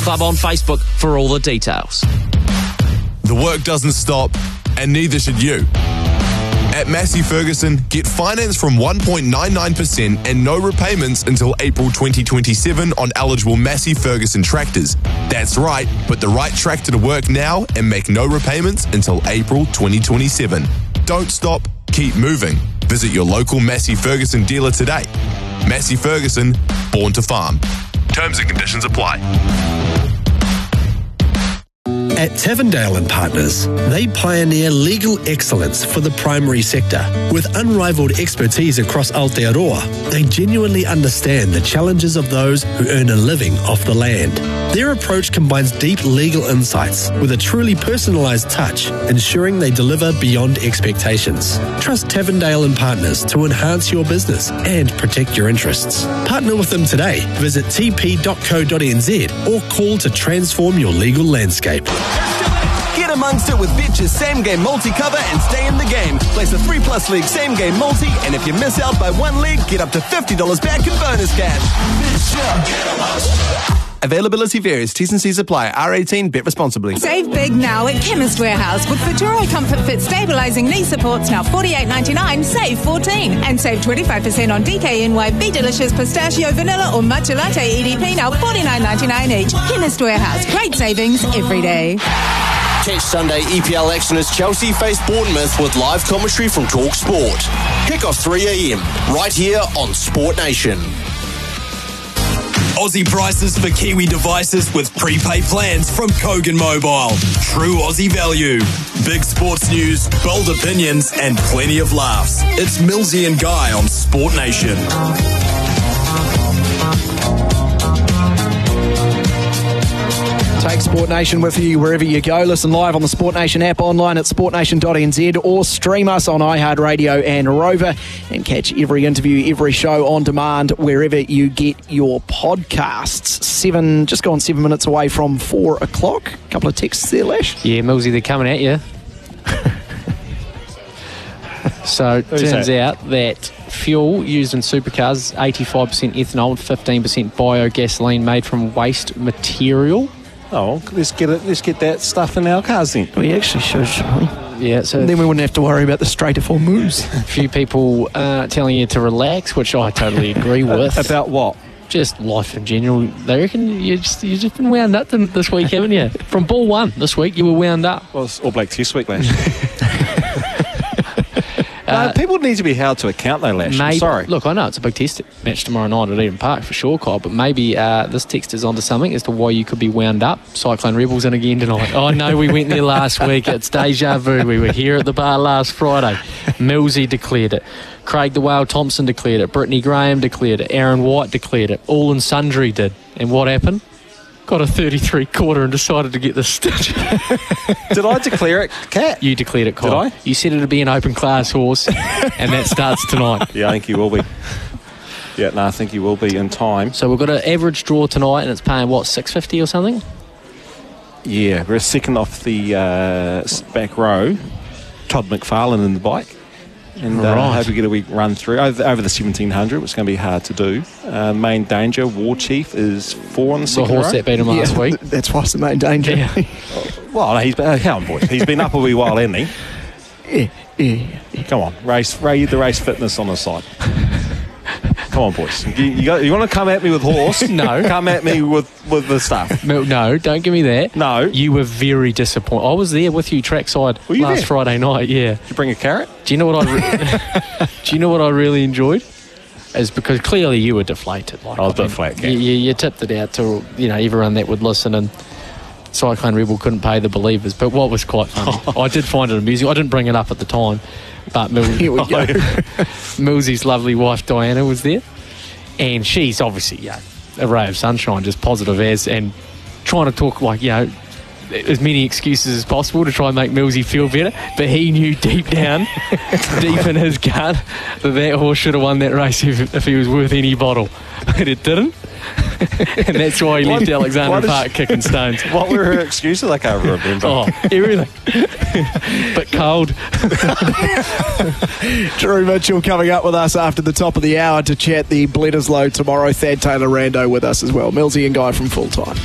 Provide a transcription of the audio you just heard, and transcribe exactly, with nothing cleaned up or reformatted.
Club on Facebook for all the details. The work doesn't stop, and neither should you. At Massey Ferguson, get finance from one point nine nine percent and no repayments until April twenty twenty-seven on eligible Massey Ferguson tractors. That's right, put the right tractor to work now and make no repayments until April twenty twenty-seven. Don't stop, keep moving. Visit your local Massey Ferguson dealer today. Massey Ferguson, born to farm. Terms and conditions apply. At Tavendale and Partners, they pioneer legal excellence for the primary sector. With unrivaled expertise across Aotearoa, they genuinely understand the challenges of those who earn a living off the land. Their approach combines deep legal insights with a truly personalised touch, ensuring they deliver beyond expectations. Trust Tavendale and Partners to enhance your business and protect your interests. Partner with them today. Visit t p dot co dot n z or call to transform your legal landscape. Get amongst it with Betcha's Same Game Multi cover and stay in the game. Place a three plus league Same Game Multi, and if you miss out by one league, get up to fifty dollars back in bonus cash. Availability varies. T's and C's apply. R eighteen. Bet responsibly. Save big now at Chemist Warehouse with Futuro Comfort Fit stabilising knee supports now forty-eight ninety-nine, save fourteen. And save twenty-five percent on D K N Y Be Delicious Pistachio Vanilla or Matcha Latte E D P now forty-nine ninety-nine each. Chemist Warehouse. Great savings every day. Catch Sunday E P L action as Chelsea face Bournemouth with live commentary from Talk Sport. Kick off three a.m. right here on Sport Nation. Aussie prices for Kiwi devices with prepaid plans from Kogan Mobile. True Aussie value. Big sports news, bold opinions, and plenty of laughs. It's Millsy and Guy on Sport Nation. Take Sport Nation with you wherever you go. Listen live on the Sport Nation app, online at sport nation dot n z, or stream us on iHeartRadio and Rover, and catch every interview, every show on demand wherever you get your podcasts. Seven, just gone seven minutes away from four o'clock. A couple of texts there, Lash. Yeah, Millsy, they're coming at you. So it Who's turns that? out that fuel used in supercars is eighty-five percent ethanol and fifteen percent biogasoline made from waste material. Oh, let's get it. Let's get that stuff in our cars then. We actually should, shouldn't we? Yeah, so And then we wouldn't have to worry about the straight or full moves. a few people uh, telling you to relax, which I totally agree with. About what? Just life in general. They reckon you just you've just been wound up this week, haven't you? From ball one this week, you were wound up. Well, it's All Black Test week, Lash. Uh, no, people need to be held to account, though, Lash. I'm Maybe, sorry. Look, I know it's a big test match tomorrow night at Eden Park for sure, Kyle, but maybe uh, this text is onto something as to why you could be wound up. Cyclone Rebels in again tonight. Oh, no, we went there last week. It's deja vu. We were here at the bar last Friday. Millsy declared it. Craig the Whale Thompson declared it. Brittany Graham declared it. Aaron White declared it. All and sundry did. And what happened? Got a thirty-three quarter and decided to get the stitch. Did I declare it, Cat? You declared it, Kyle. Did I? You said it would be an open class horse, and that starts tonight. Yeah, I think you will be. Yeah, no, I think you will be in time. So we've got an average draw tonight, and it's paying, what, six fifty or something? Yeah, we're second off the uh, back row. Todd McFarlane in the bike. And uh, Right. hope we get a wee run through over, over the seventeen hundred, which is going to be hard to do. Uh, main danger, War Chief, is four on the The second horse row. that beat him last week. That's why it's the main danger. Yeah. Well, he's been, uh, come on, boys. He's been up a wee while, hasn't he? Yeah, yeah, yeah. Come on, race, raise the race fitness on the side. Come on, boys. You, you, got, you want to come at me with horse? No. Come at me with, with the stuff. No, no, don't give me that. No. You were very disappointed. I was there with you trackside Were you last there? Friday night, yeah. Did you bring a carrot? Do you know what I re- Do you know what I really enjoyed? Is because clearly you were deflated. Like, I was a bit mean, flat, you, you, you tipped it out to, you know, everyone that would listen, and Cyclone Rebel couldn't pay the believers. But what was quite funny, I did find it amusing. I didn't bring it up at the time, but Mil- Here we go. Millsy's lovely wife Diana was there, and she's obviously, yeah, a ray of sunshine, just positive as, and trying to talk like, you know, as many excuses as possible to try and make Millsy feel better, but he knew deep down, deep in his gut, that that horse should have won that race if, if he was worth any bottle, but it didn't. And that's why he left What- Alexander what is- Park kicking stones. What were her excuses? I can't remember. Oh, everything. But cold. Drew Mitchell coming up with us after the top of the hour to chat the Bledisloe tomorrow. Thad Taylor Rando with us as well. Millsy and Guy from Full Time.